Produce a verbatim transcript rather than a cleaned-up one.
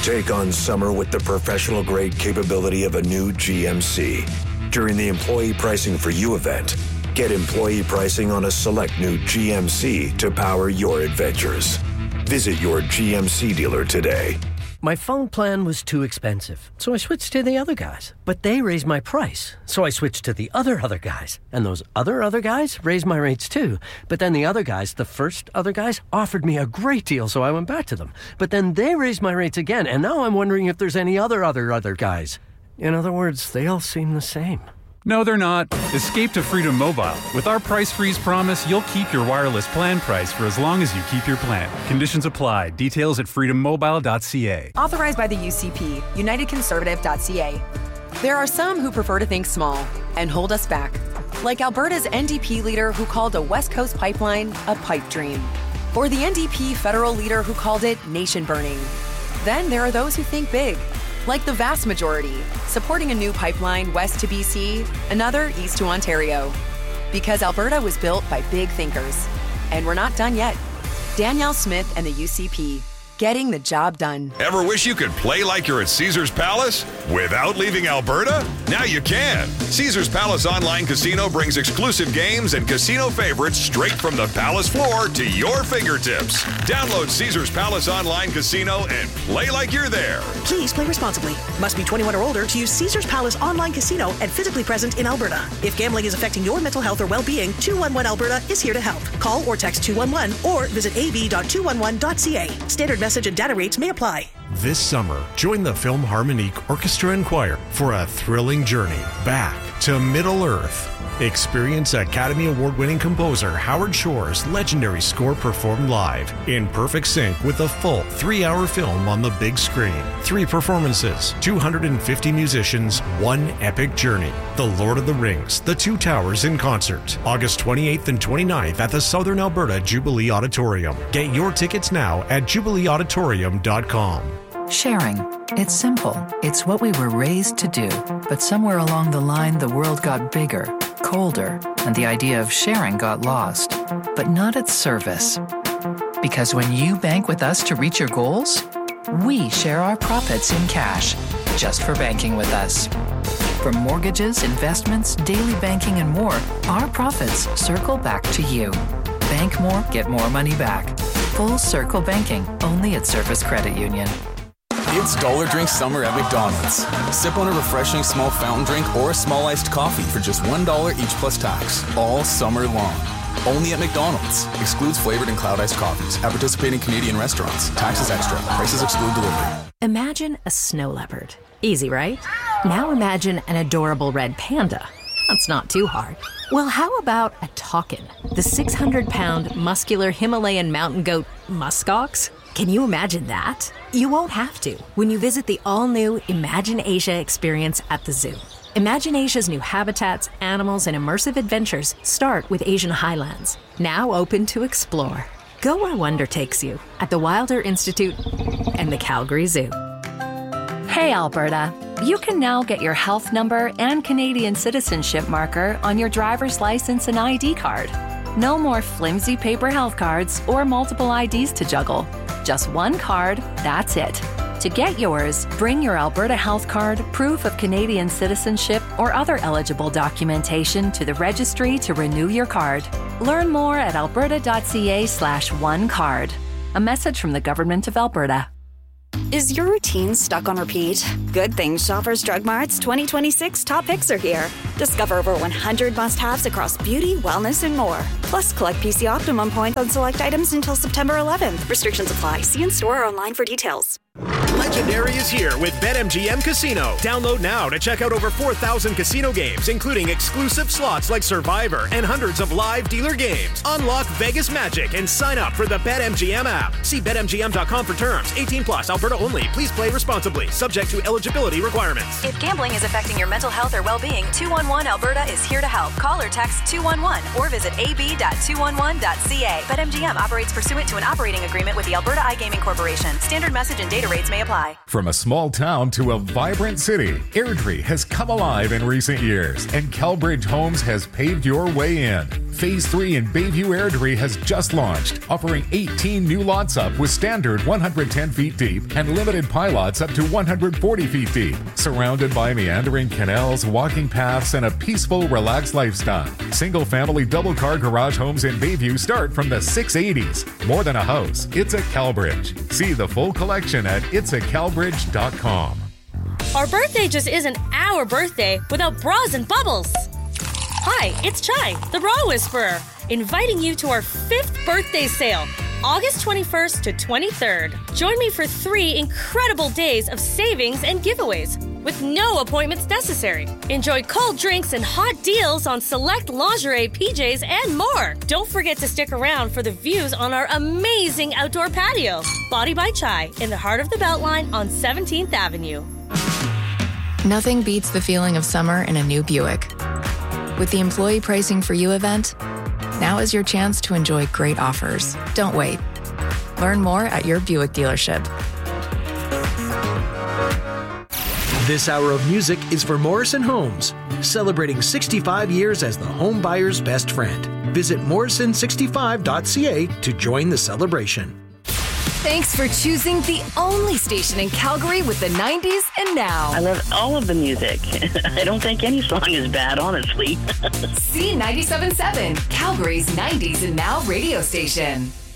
Take on summer with the professional-grade capability of a new G M C. During the Employee Pricing for You event, get employee pricing on a select new G M C to power your adventures. Visit your G M C dealer today. My phone plan was too expensive, so I switched to the other guys. But they raised my price, so I switched to the other other guys. And those other other guys raised my rates too. But then the other guys, the first other guys, offered me a great deal, so I went back to them. But then they raised my rates again, and now I'm wondering if there's any other other other guys. In other words, they all seem the same. No, they're not. Escape to Freedom Mobile. With our price freeze promise, you'll keep your wireless plan price for as long as you keep your plan. Conditions apply. Details at freedom mobile dot c a. Authorized by the U C P, united conservative dot c a. There are some who prefer to think small and hold us back. Like Alberta's N D P leader who called a West Coast pipeline a pipe dream. Or the N D P federal leader who called it nation burning. Then there are those who think big. Like the vast majority, supporting a new pipeline west to B C, another east to Ontario. Because Alberta was built by big thinkers. And we're not done yet. Danielle Smith and the U C P. Getting the job done. Ever wish you could play like you're at Caesars Palace without leaving Alberta? Now you can. Caesars Palace Online Casino brings exclusive games and casino favorites straight from the Palace floor to your fingertips. Download Caesars Palace Online Casino and play like you're there. Please play responsibly. Must be twenty-one or older to use Caesars Palace Online Casino and physically present in Alberta. If gambling is affecting your mental health or well-being, two one one Alberta is here to help. Call or text two one one or visit a v dot two one one dot c a. Standard message and data rates may apply. This summer, join the Film Harmonique Orchestra and Choir for a thrilling journey back to Middle-earth. Experience Academy Award-winning composer Howard Shore's legendary score performed live in perfect sync with a full three-hour film on the big screen. Three performances, two hundred fifty musicians, one epic journey. The Lord of the Rings, The Two Towers in concert, August twenty-eighth and twenty-ninth at the Southern Alberta Jubilee Auditorium. Get your tickets now at jubilee auditorium dot com. Sharing. It's simple. It's what we were raised to do. But somewhere along the line, the world got bigger, colder, and the idea of sharing got lost. But not at Service. Because when you bank with us to reach your goals, we share our profits in cash, just for banking with us. From mortgages, investments, daily banking, and more, our profits circle back to you. Bank more, get more money back. Full Circle Banking, only at Service Credit Union. It's Dollar Drink Summer at McDonald's. Sip on a refreshing small fountain drink or a small iced coffee for just one dollar each plus tax, all summer long. Only at McDonald's. Excludes flavored and cloud iced coffees. At participating Canadian restaurants. Taxes extra. Prices exclude delivery. Imagine a snow leopard. Easy, right? Now imagine an adorable red panda. That's not too hard. Well, how about a takin, the six hundred pound muscular Himalayan mountain goat muskox? Can you imagine that? You won't have to when you visit the all-new Imagine Asia experience at the zoo. Imagine Asia's new habitats, animals, and immersive adventures start with Asian Highlands, now open to explore. Go where wonder takes you at the Wilder Institute and the Calgary Zoo. Hey, Alberta. You can now get your health number and Canadian citizenship marker on your driver's license and I D card. No more flimsy paper health cards or multiple I Ds to juggle. Just one card, that's it. To get yours, bring your Alberta Health Card, proof of Canadian citizenship, or other eligible documentation to the registry to renew your card. Learn more at alberta dot c a slash one card. A message from the Government of Alberta. Is your routine stuck on repeat? Good thing Shoppers Drug Mart's twenty twenty-six top picks are here. Discover over one hundred must-haves across beauty, wellness, and more. Plus, collect P C Optimum points on select items until September eleventh. Restrictions apply. See in-store or online for details. Legendary is here with BetMGM Casino. Download now to check out over four thousand casino games, including exclusive slots like Survivor and hundreds of live dealer games. Unlock Vegas magic and sign up for the BetMGM app. See bet M G M dot com for terms. eighteen plus, Alberta only. Please play responsibly. Subject to eligibility requirements. If gambling is affecting your mental health or well-being, two one one Alberta is here to help. Call or text two one one or visit a b dot two one one dot c a. BetMGM operates pursuant to an operating agreement with the Alberta iGaming Corporation. Standard message and data rates may apply. From a small town to a vibrant city, Airdrie has come alive in recent years, and Calbridge Homes has paved your way in. Phase three in Bayview Airdrie has just launched, offering eighteen new lots up with standard one hundred ten feet deep and limited pilots up to one hundred forty feet deep. Surrounded by meandering canals, walking paths, and a peaceful, relaxed lifestyle. Single-family double-car garage homes in Bayview start from the six eighties. More than a house, it's a CalBridge. See the full collection at its a calbridge dot com. Our birthday just isn't our birthday without bras and bubbles. Hi, it's Chai, the Bra Whisperer, inviting you to our fifth birthday sale, August twenty-first to twenty-third. Join me for three incredible days of savings and giveaways with no appointments necessary. Enjoy cold drinks and hot deals on select lingerie, P Js, and more. Don't forget to stick around for the views on our amazing outdoor patio. Body by Chai in the heart of the Beltline on seventeenth Avenue. Nothing beats the feeling of summer in a new Buick. With the Employee Pricing for You event, now is your chance to enjoy great offers. Don't wait. Learn more at your Buick dealership. This hour of music is for Morrison Homes, celebrating sixty-five years as the home buyer's best friend. Visit morrison sixty-five dot c a to join the celebration. Thanks for choosing the only station in Calgary with the nineties and now. I love all of the music. I don't think any song is bad, honestly. C ninety-seven point seven, Calgary's nineties and now radio station.